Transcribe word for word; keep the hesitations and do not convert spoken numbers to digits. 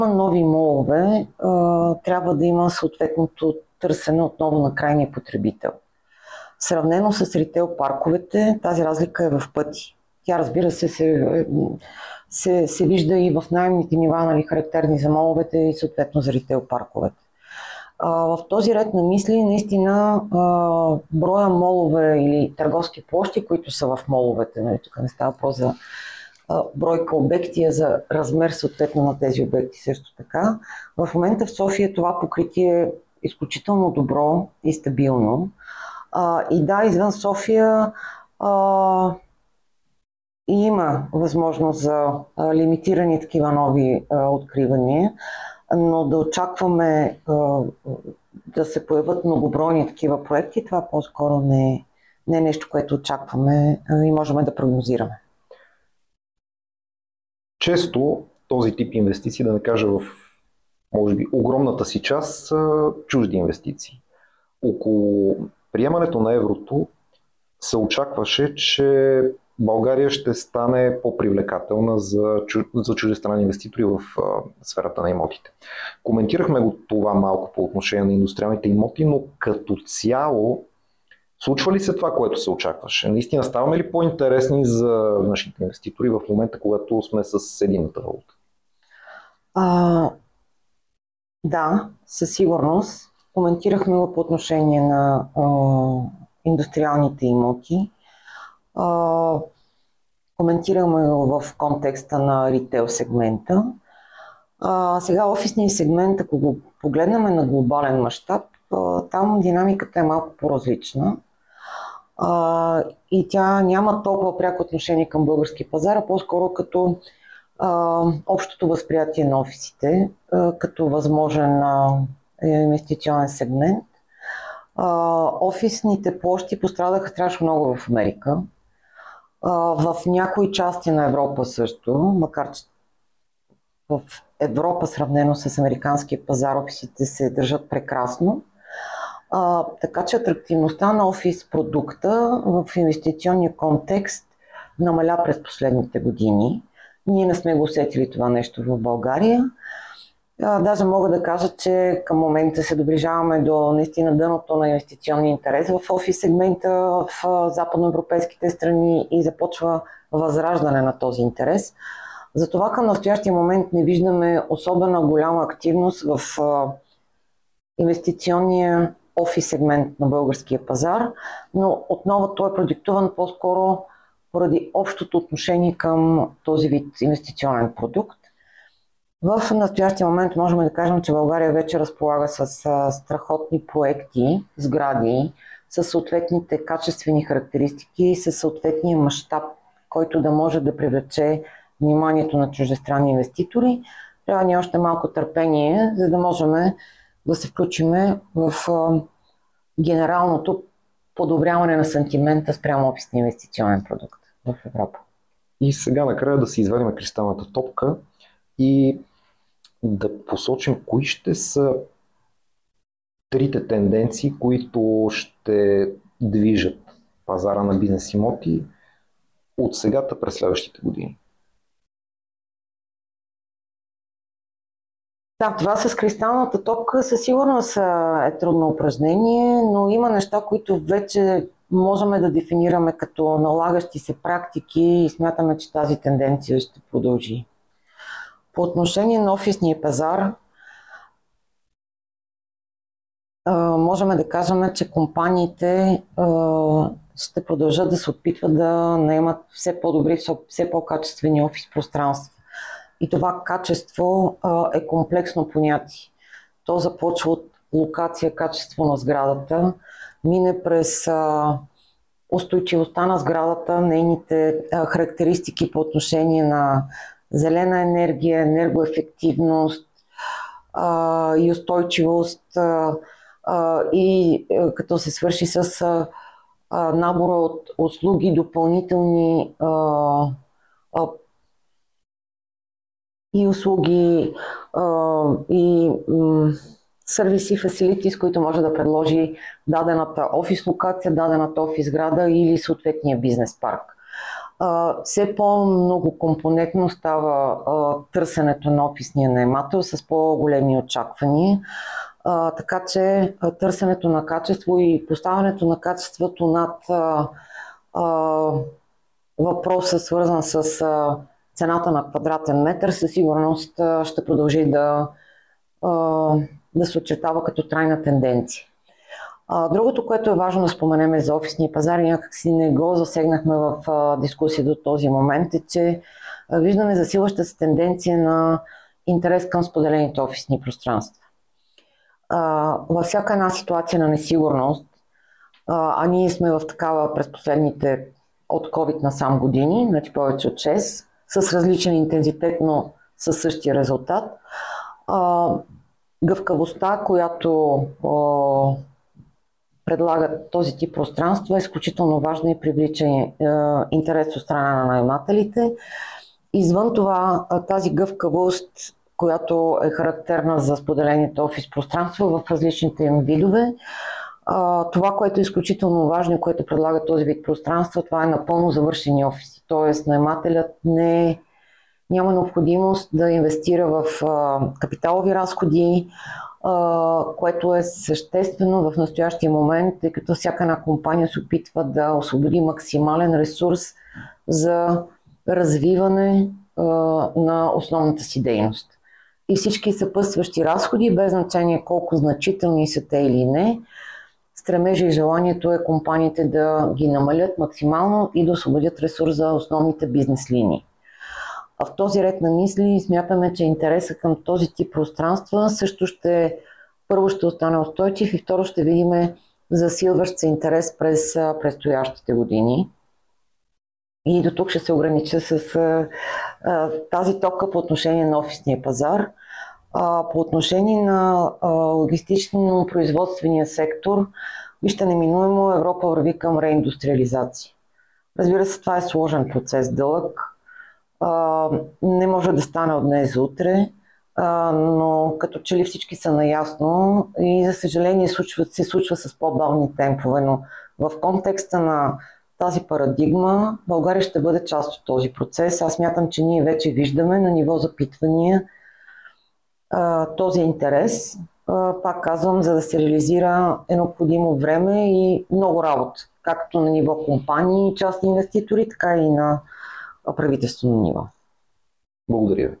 нови молове, а, трябва да има съответното търсене отново на крайния потребител. Сравнено с ритейл парковете, тази разлика е в пъти. Тя, разбира се, се, се, се вижда и в наемните нива, нали, характерни за моловете и съответно за ритейл парковете. А, в този ред на мисли, наистина, а, броя молове или търговски площи, които са в моловете, нали, тук не става по за а, бройка обекти, а за размер съответно на тези обекти също така. В момента в София това покритие е изключително добро и стабилно. А, и да, извън София а, има възможност за а, лимитирани такива нови а, откривания, но да очакваме а, да се появят многобройни такива проекти, това по-скоро не, не е нещо, което очакваме а, и можем да прогнозираме. Често този тип инвестиции, да не кажа в, може би, огромната си част, са чужди инвестиции. Около приемането на еврото се очакваше, че България ще стане по-привлекателна за, чу... за чуждестранни инвеститори в а, сферата на имотите. Коментирахме го това малко по отношение на индустриалните имоти, но като цяло случва ли се това, което се очакваше? Наистина ставаме ли по-интересни за външните инвеститори в момента, когато сме с единната валута? А, да, със сигурност. Коментирахме го по отношение на а, индустриалните имоти. А, коментираме го в контекста на ритейл сегмента. А, сега офисния сегмент, ако го погледнем на глобален мащаб, там динамиката е малко по-различна. А, и тя няма толкова пряко отношение към българския пазар, а по-скоро като а, общото възприятие на офисите, а, като възможен а, инвестиционен сегмент. Uh, офисните площи пострадаха страшно много в Америка. Uh, в някои части на Европа също, макар че в Европа сравнено с американския пазар офисите се държат прекрасно. Uh, така че атрактивността на офис продукта в инвестиционния контекст намаля през последните години. Ние не сме го усетили това нещо в България. Даже мога да кажа, че към момента се доближаваме до наистина дъното на инвестиционния интерес в офис сегмента в западноевропейските страни и започва възраждане на този интерес. Затова към настоящия момент не виждаме особена голяма активност в инвестиционния офис сегмент на българския пазар, но отново той е продиктуван по-скоро поради общото отношение към този вид инвестиционен продукт. В настоящия момент можем да кажем, че България вече разполага с а, страхотни проекти, сгради, с съответните качествени характеристики, с съответния мащаб, който да може да привлече вниманието на чуждестранни инвеститори. Трябва ни още малко търпение, за да можем да се включим в а, генералното подобряване на сантимента спрямо офисния инвестиционен продукт в Европа. И сега накрая да си извадим кристалната топка и да посочим кои ще са трите тенденции, които ще движат пазара на бизнес имоти от сегата през следващите години. Да, това с кристалната топка със сигурност е трудно упражнение, но има неща, които вече можем да дефинираме като налагащи се практики и смятаме, че тази тенденция ще продължи. По отношение на офисния пазар, можем да кажем, че компаниите ще продължат да се опитват да наемат все по-добри, все по-качествени офис пространства. И това качество е комплексно понятие. То започва от локация, качество на сградата, мине през устойчивостта на сградата, нейните характеристики по отношение на зелена енергия, енергоефективност а, и устойчивост а, а, и а, като се свърши с а, набора от услуги, допълнителни а, а, и услуги а, и м, сервиси, фасилити, с които може да предложи дадената офис локация, дадената офис сграда или съответния бизнес парк. Все по-многокомпонентно става търсенето на офисния наемател с по-големи очаквания. Така че търсенето на качество и поставянето на качеството над въпроса, свързан с цената на квадратен метър, със сигурност ще продължи да, да се очертава като трайна тенденция. Другото, което е важно да споменем за офисния пазар и някакси не го засегнахме в дискусия до този момент, е, че виждаме засилваща се тенденция на интерес към споделените офисни пространства. Във всяка една ситуация на несигурност, а ние сме в такава през последните от COVID насам години, значи повече от шест, с различен интензитет, но със същия резултат. Гъвкавостта, която предлагат този тип пространство, е изключително важно и привлича интерес от страна на наемателите. Извън това, тази гъвкавост, която е характерна за споделените офис пространства в различните им видове, това, което е изключително важно и което предлага този вид пространства, това е напълно завършени офиси. Тоест, наемателят не, няма необходимост да инвестира в капиталови разходи, което е съществено в настоящия момент, тъй като всяка една компания се опитва да освободи максимален ресурс за развиване на основната си дейност. И всички съпътстващи разходи, без значение колко значителни са те или не, стремежа и желанието е компаниите да ги намалят максимално и да освободят ресурс за основните бизнес линии. А в този ред на мисли смятаме, че интересът към този тип пространства също ще, първо ще остане устойчив и второ ще видим засилващ се интерес през предстоящите години. И до тук ще се огранича с а, а, тази топка по отношение на офисния пазар. А, по отношение на а, логистично-производствения сектор, вижте, неминуемо Европа върви към реиндустриализация. Разбира се, това е сложен процес, дълъг. А, не може да стане от днес за утре, а, но като че ли всички са наясно и за съжаление случва, се случва с по-бавни темпове, но в контекста на тази парадигма България ще бъде част от този процес. Аз смятам, че ние вече виждаме на ниво запитвания а, този интерес. А, пак казвам, за да се реализира е необходимо време и много работа, както на ниво компании и частни инвеститори, така и на правителствено ниво. Благодаря ви.